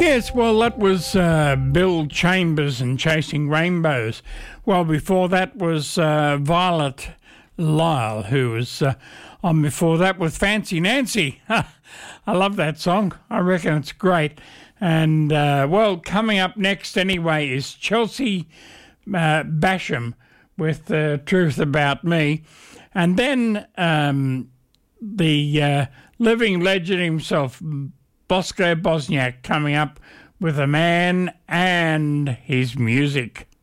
Yes, well, that was Bill Chambers and Chasing Rainbows. Well, before that was Violet Lyle, who was on before that with Fancy Nancy. I love that song. I reckon it's great. And, well, coming up next anyway is Chelsea Basham with Truth About Me. And then the living legend himself, Bosko Bosniak, coming up with A Man and His Music.